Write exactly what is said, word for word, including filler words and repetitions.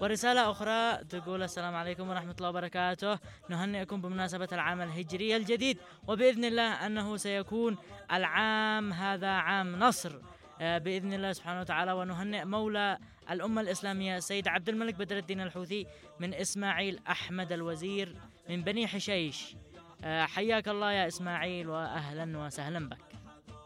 ورسالة أخرى تقول: السلام عليكم ورحمة الله وبركاته، نهنئكم بمناسبة العام الهجري الجديد، وبإذن الله أنه سيكون العام هذا عام نصر بإذن الله سبحانه وتعالى. ونهنئ مولى الأمة الإسلامية السيد عبد الملك بدر الدين الحوثي من إسماعيل أحمد الوزير من بني حشيش. حياك الله يا إسماعيل وأهلا وسهلا بك.